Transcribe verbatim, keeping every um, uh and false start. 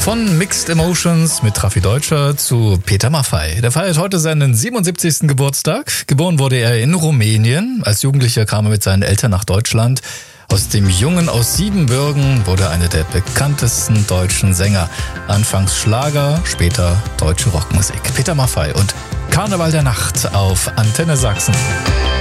Von Mixed Emotions mit Raffi Deutscher zu Peter Maffay. Der feiert heute seinen siebenundsiebzigsten Geburtstag. Geboren wurde er in Rumänien. Als Jugendlicher kam er mit seinen Eltern nach Deutschland. Aus dem Jungen aus Siebenbürgen wurde einer der bekanntesten deutschen Sänger. Anfangs Schlager, später deutsche Rockmusik. Peter Maffay und Karneval der Nacht auf Antenne Sachsen.